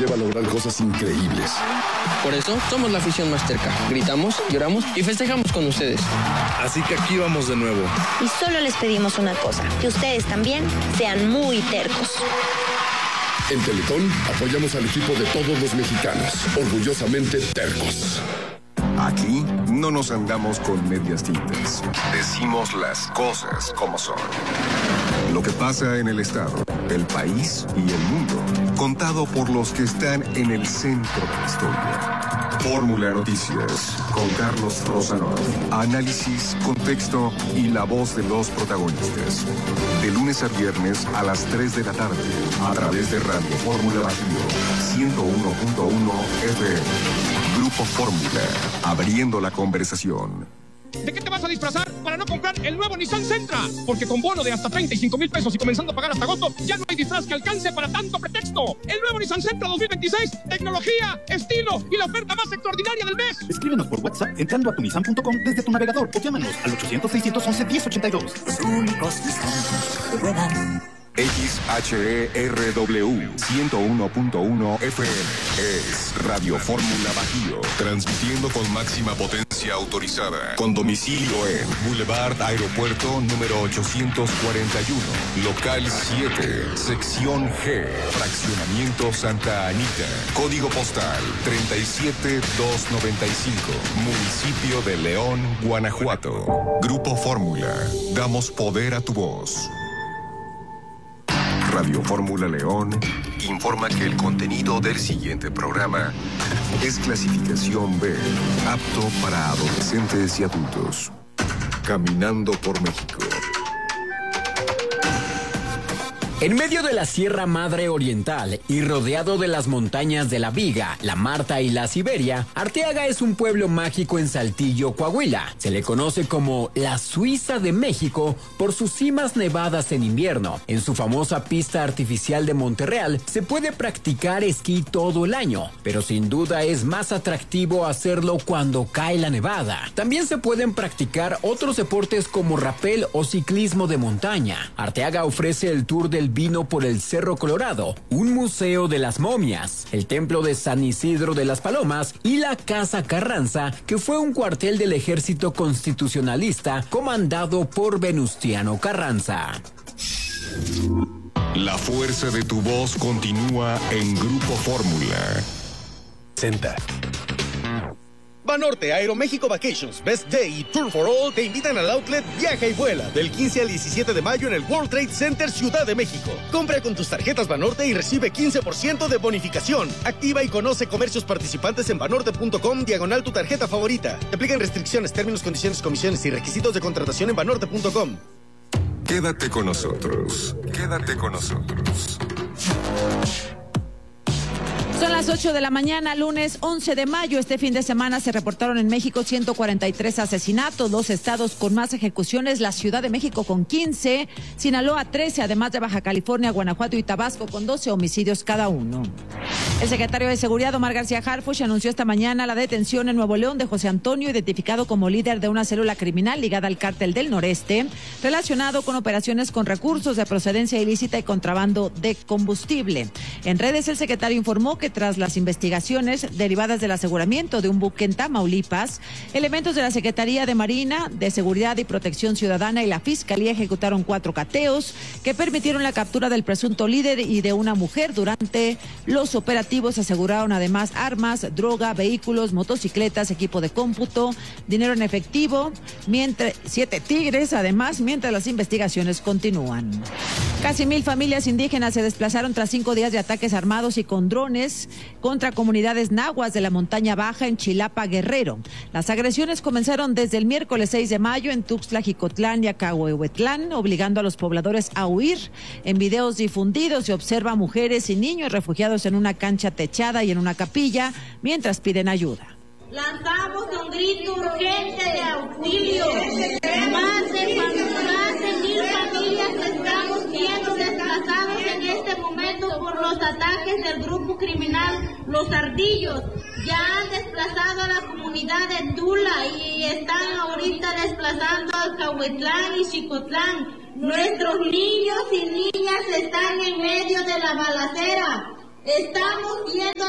lleva a lograr cosas increíbles. Por eso somos la afición más terca. Gritamos, lloramos y festejamos con ustedes. Así que aquí vamos de nuevo. Y solo les pedimos una cosa, que ustedes también sean muy tercos. En Teletón apoyamos al equipo de todos los mexicanos, orgullosamente tercos. Aquí no nos andamos con medias tintas. Decimos las cosas como son. Lo que pasa en el estado, el país y el mundo, contado por los que están en el centro de la historia. Fórmula Noticias, con Carlos Rosanov. Análisis, contexto y la voz de los protagonistas. De lunes a viernes a las 3 de la tarde, a través de Radio Fórmula Bajío, 101.1 FM. Grupo Fórmula, abriendo la conversación. ¿De qué te vas a disfrazar para no comprar el nuevo Nissan Sentra? Porque con bono de hasta 35,000 pesos y comenzando a pagar hasta agosto, ya no hay disfraz que alcance para tanto pretexto. El nuevo Nissan Sentra 2026, tecnología, estilo y la oferta más extraordinaria del mes. Escríbenos por WhatsApp entrando a tunisan.com desde tu navegador o llámanos al 800-611-1082. Los únicos Nissan que vuelan. XHERW 101.1 FM es Radio Fórmula Bajío, transmitiendo con máxima potencia autorizada, con domicilio en Boulevard Aeropuerto número 841, local 7, sección G, fraccionamiento Santa Anita, código postal 37295, municipio de León, Guanajuato. Grupo Fórmula, damos poder a tu voz. Radio Fórmula León informa que el contenido del siguiente programa es clasificación B, apto para adolescentes y adultos. Caminando por México. En medio de la Sierra Madre Oriental y rodeado de las montañas de la Viga, la Marta y la Siberia, Arteaga es un pueblo mágico en Saltillo, Coahuila. Se le conoce como la Suiza de México por sus cimas nevadas en invierno. En su famosa pista artificial de Monterreal se puede practicar esquí todo el año, pero sin duda es más atractivo hacerlo cuando cae la nevada. También se pueden practicar otros deportes como rapel o ciclismo de montaña. Arteaga ofrece el tour del vino por el Cerro Colorado, un museo de las momias, el templo de San Isidro de las Palomas y la Casa Carranza, que fue un cuartel del ejército constitucionalista comandado por Venustiano Carranza. La fuerza de tu voz continúa en Grupo Fórmula. Senta. Banorte, Aeroméxico Vacations, Best Day y Tour for All te invitan al outlet Viaja y Vuela del 15 al 17 de mayo en el World Trade Center Ciudad de México. Compra con tus tarjetas Banorte y recibe 15% de bonificación. Activa y conoce comercios participantes en banorte.com / tu tarjeta favorita. Te aplican restricciones, términos, condiciones, comisiones y requisitos de contratación en banorte.com. Quédate con nosotros. Quédate con nosotros. Son las 8 de la mañana, lunes 11 de mayo. Este fin de semana se reportaron en México 143 asesinatos. Los estados con más ejecuciones, la Ciudad de México con 15, Sinaloa 13, además de Baja California, Guanajuato y Tabasco con 12 homicidios cada uno. El secretario de Seguridad, Omar García Harfuch, anunció esta mañana la detención en Nuevo León de José Antonio, identificado como líder de una célula criminal ligada al Cártel del Noreste, relacionado con operaciones con recursos de procedencia ilícita y contrabando de combustible. En redes, el secretario informó que tras las investigaciones derivadas del aseguramiento de un buque en Tamaulipas, elementos de la Secretaría de Marina, de Seguridad y Protección Ciudadana y la Fiscalía ejecutaron 4 cateos que permitieron la captura del presunto líder y de una mujer. Durante los operativos aseguraron además armas, droga, vehículos, motocicletas, equipo de cómputo, dinero en efectivo, 7 tigres, además, mientras las investigaciones continúan. Casi 1,000 familias indígenas se desplazaron tras 5 días de ataques armados y con drones contra comunidades nahuas de la montaña baja en Chilapa, Guerrero. Las agresiones comenzaron desde el miércoles 6 de mayo en Tuxtla, Jicotlán y Acahuehuetlán, obligando a los pobladores a huir. En videos difundidos se observa a mujeres y niños refugiados en una cancha techada y en una capilla mientras piden ayuda. Lanzamos un grito urgente de auxilio. Más de 1,000 familias estamos siendo desplazados en este momento por los ataques del grupo criminal Los Ardillos. Ya han desplazado a la comunidad de Tula y están ahorita desplazando a Cahuetlán y Xicotlán. Nuestros niños y niñas están en medio de la balacera. Estamos viendo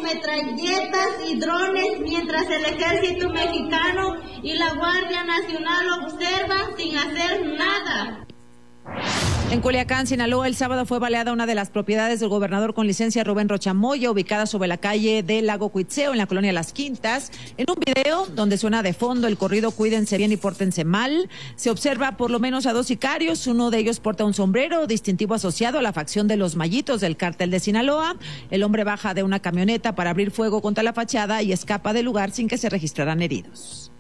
metralletas y drones mientras el ejército mexicano y la Guardia Nacional observan sin hacer nada. En Culiacán, Sinaloa, el sábado fue baleada una de las propiedades del gobernador con licencia Rubén Rocha Moya, ubicada sobre la calle del Lago Cuitzeo, en la colonia Las Quintas. En un video donde suena de fondo el corrido Cuídense bien y pórtense mal, se observa por lo menos a 2 sicarios. Uno de ellos porta un sombrero distintivo asociado a la facción de los Mallitos del cártel de Sinaloa. El hombre baja de una camioneta para abrir fuego contra la fachada y escapa del lugar sin que se registraran heridos.